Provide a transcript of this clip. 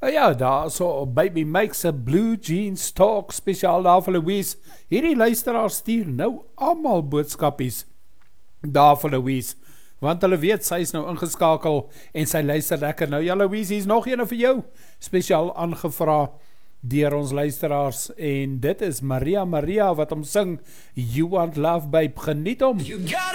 Ja, daar so Baby Makes a Blue Jeans Talk, spesiaal daar vir Louise. Hierdie luisteraar stuur nou almal boodskapies daar vir Louise, want hulle weet, sy is nou ingeskakel en sy luister lekker. Nou ja, Louise, hier is nog een vir jou, spesiaal aangevra deur ons luisteraars, en dit is Maria wat hom sing, You Want Love Babe, geniet hom.